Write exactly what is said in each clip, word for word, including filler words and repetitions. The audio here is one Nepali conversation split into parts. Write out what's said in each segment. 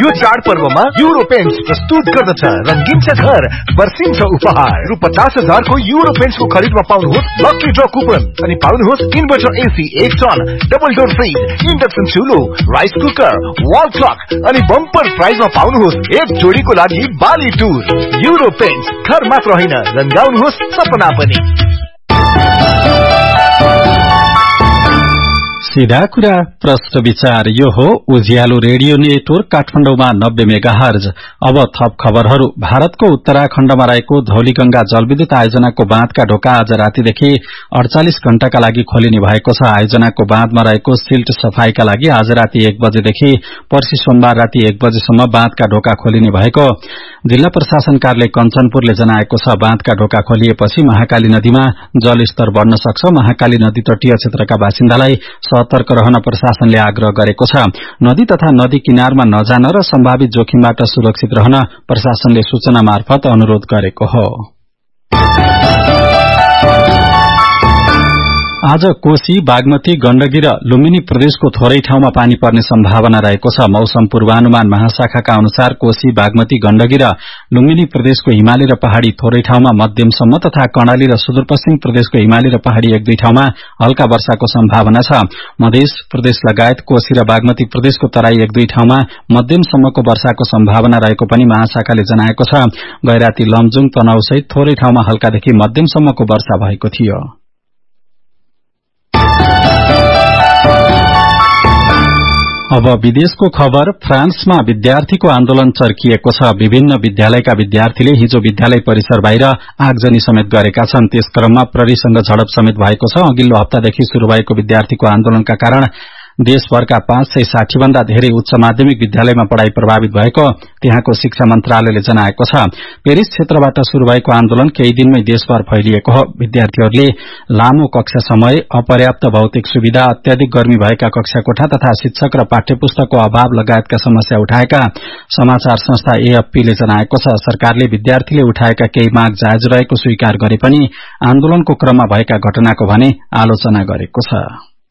यो चाडपर्वमा युरो पेन्ट्स प्रस्तुत गर्दछ रंगीन छ घर वर्षिन्छ उपहार। रु पचास हजार को युरो पेन्ट्स को खरीदमा पाउनुहोस् लकी ड्र कुपन अनि पाउनुहोस् इन्भर्टर एसी एक ton, double door fridge, induction चुलो, rice cooker, wall clock अनि बम्पर प्राइजमा पाउनुहोस् एक जोडीको लागि बाली टुर। युरो पेन्ट्स घर मात्र होइन, रंगाउनुहोस् सपना पनि। सीधा कुरा प्रश्न विचार। यो हो उज्यालो रेडियो नेटवर्क काठमाडौँमा नब्बे मेगाहर्ज। अब थप खबरहरू। भारतको उत्तराखण्डमा रहेको धौलीगंगा जलविद्युत आयोजनाको बाँधका ढोका आज रातिदेखि अड़चालिस घण्टाका लागि खोलिने भएको छ। आयोजनाको बाँधमा रहेको सिल्ट सफाईका लागि आज राति एक बजेदेखि पर्सि सोमबार राति एक बजेसम्म बाँधका ढोका खोलिने भएको जिल्ला प्रशासन कार्यालय कञ्चनपुरले जनाएको छ। बाँधका ढोका खोलिएपछि महाकाली नदीमा जलस्तर बढ्न सक्छ। महाकाली नदी तटीय क्षेत्रका बासिन्दालाई सतर्क रहन प्रशासनले आग्रह गरेको छ। नदी तथा नदी किनारमा नजान र सम्भावित जोखिमबाट सुरक्षित रहन प्रशासनले सूचना मार्फत अनुरोध गरेको हो। आज कोशी, बागमती, गण्डकी र लुम्बिनी प्रदेशको थोरै ठाउँमा पानी पर्ने सम्भावना रहेको छ। मौसम पूर्वानुमान महाशाखाका अनुसार कोशी, बागमती, गण्डकी र लुम्बिनी प्रदेशको हिमाली र पहाड़ी थोरै ठाउँमा मध्यमसम्म तथा कर्णाली र सुदूरपश्चिम प्रदेशको हिमाली र पहाड़ी एक दुई ठाउँमा हल्का वर्षाको सम्भावना छ। मध्य प्रदेश लगायत कोशी र बागमती प्रदेशको तराई एक दुई ठाउँमा मध्यमसम्मको वर्षाको सम्भावना रहेको पनि महाशाखाले जनाएको छ। गैराती, लमजुङ, तनहुँ सहित थोरै ठाउँमा हल्कादेखि मध्यमसम्मको वर्षा भएको थियो। अब विदेशको खबर। फ्रान्समा विद्यार्थीको आन्दोलन चर्किएको छ। विभिन्न विद्यालयका विद्यार्थीले हिजो विद्यालय परिसर बाहिर आगजनी समेत गरेका छन्। त्यस क्रममा प्रहरीसँग झडप समेत भएको छ। अघिल्लो हप्तादेखि शुरू भएको विद्यार्थीको आन्दोलनका कारण देशभरका पाँच सय साठी भन्दा धेरै उच्च माध्यमिक विद्यालयमा पढ़ाई प्रभावित भएको त्यहाँको शिक्षा मन्त्रालयले जनाएको छ। पेरिस क्षेत्रबाट शुरू भएको आन्दोलन केही दिनमै देशभर फैलिएको हो। विद्यार्थीहरूले लामो कक्षा समय, अपर्याप्त भौतिक सुविधा, अत्याधिक गर्मी भएका कक्षा कोठा तथा शिक्षक र पाठ्यपुस्तकको अभाव लगायतका समस्या उठाएका समाचार संस्था एएफपीले जनाएको छ। सरकारले विद्यार्थीले उठाएका केही माग जायज रहेको स्वीकार गरे पनि आन्दोलनको क्रममा भएका घटनाको भने आलोचना गरेको छ।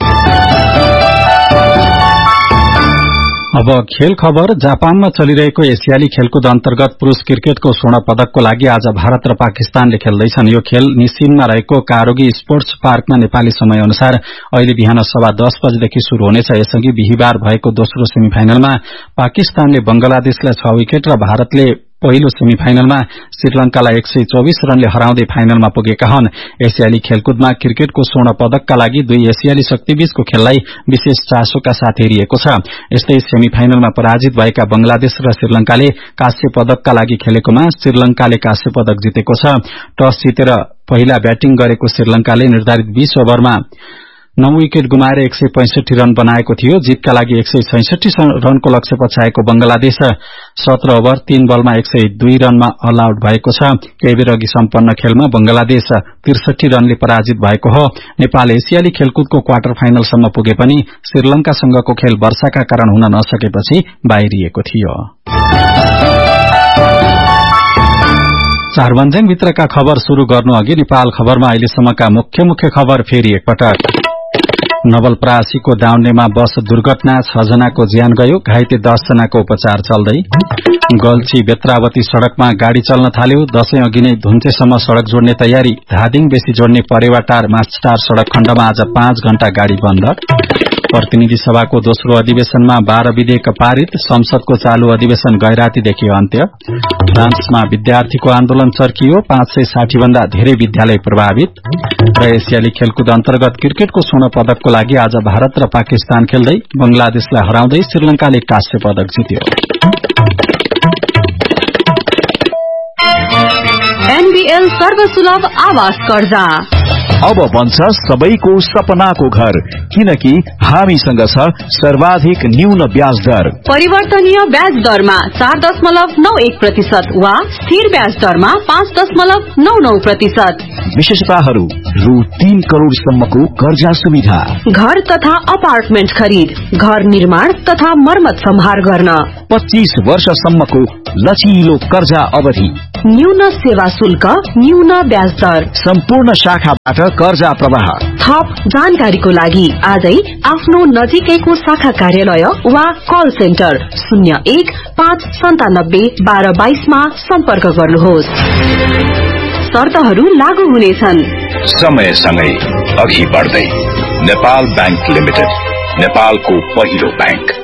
अब खेल खबर। जापानमा चलिरहेको एसियाली खेलकुद अन्तर्गत पुरूष क्रिकेटको स्वर्ण पदकको लागि आज भारत र पाकिस्तानले खेल्दैछन्। यो खेल निसिनमा रहेको कारोगी स्पोर्ट्स पार्कमा नेपाली समय अनुसार अहिले बिहान सवा दस बजेदेखि शुरू हुनेछ। यसअघि बिहिबार भएको दोस्रो सेमिफाइनलमा पाकिस्तानले बंगलादेशलाई छ विकेट र भारतले पहिलो सेमिफाइनलमा श्रीलंकालाई एक सय चौबीस रनले हराउँदै फाइनलमा पुगेका हुन्। एसियाली खेलकुदमा क्रिकेटको स्वर्ण पदकका लागि दुई एसियाली शक्तिबीचको खेललाई विशेष चासोका साथ हेरिएको छ। यस्तै सेमिफाइनलमा पराजित भएका बंगलादेश र श्रीलंकाले कांस्य पदकका लागि खेलेकोमा श्रीलंकाले कांस्य पदक जितेको छ। टस जितेर पहिला ब्याटिङ गरेको श्रीलंकाले निर्धारित बीस ओभरमा नौ विकेट गुमाएर एक सय पैंसठी रन बनाएको थियो। जीतका लागि एक सय छैसठी रनको लक्ष्य पछाएको बंगलादेश सत्र ओभर तीन बलमा एक सय दुई रनमा अल आउट भएको छ। केही बेर अघि सम्पन्न खेलमा बंगलादेश त्रिसठी रनले पराजित भएको हो। नेपाल एसियाली खेलकुदको क्वार्टर फाइनलसम्म पुगे पनि श्रीलंकासँगको खेल वर्षाका कारण हुन नसकेपछि बाहिरिएको थियो। चारबन्जाङ भित्रका खबर शुरू गर्नु अघि नेपाल खबरमा अहिलेसम्मका मुख्य मुख्य खबर फेरि एकपटक। नवलपरासीको दाउन्नेमा बस दुर्घटना, छ जनाको ज्यान गयो, घाइते दस जनाको उपचार चल्दै। गल्छी बेत्रावती सड़कमा गाड़ी चल्न थाल्यो, दशैं अघि नै धुन्चेसम्म सड़क जोड्ने तयारी। धादिङ बेसी जोड्ने परेवाटार मास्टार सड़क खण्डमा आज पाँच घण्टा गाड़ी बन्द। प्रतिनिधि सभाको दोस्रो अधिवेशनमा बाह्र विधेयक पारित, संसदको चालू अधिवेशन गैरातीदेखि अन्त्य। फ्रान्समा विद्यार्थीको आन्दोलन चर्कियो, पाँच सय साठी भन्दा धेरै विद्यालय प्रभावित। र एसियाली खेलकुद अन्तर्गत क्रिकेटको स्वर्ण पदकको लागि आज भारत र पाकिस्तान खेल्दै बंगलादेशलाई हराउँदै श्रीलंकाले कांस्य पदक जित्यो। एनबीएल सर्वसुलभ आवास कर्जा अब बन्छ सबैको सपनाको घर, किनकि हामीसँग छ सर्वाधिक न्यून ब्याज दर। परिवर्तनीय ब्याज दरमा चार दशमलव नौ एक प्रतिशत वा स्थिर ब्याज दरमा पाँच दशमलव नौ नौ प्रतिशत। विशेषताहरू रु तीन करोड़सम्मको कर्जा सुविधा, घर तथा अपार्टमेन्ट खरिद, घर निर्माण तथा मर्मत सम्हार गर्न, पच्चीस वर्षसम्मको लचिलो कर्जा अवधि, न्यून सेवा शुल्क, न्यून ब्याज दर, सम्पूर्ण शाखाबाट कर्जा प्रवाह, थप जानकारीको लागि आजै आफ्नो नजिकैको शाखा कार्यालय वा कल सेन्टर शून्य एक पाँच सन्तानब्बे बाह्र बाइसमा सम्पर्क गर्नुहोस्। शर्तहरू लागू हुनेछन्। समयसँगै अघि बढ्दै नेपाल बैंक लिमिटेड, नेपालको पहिलो बैंक।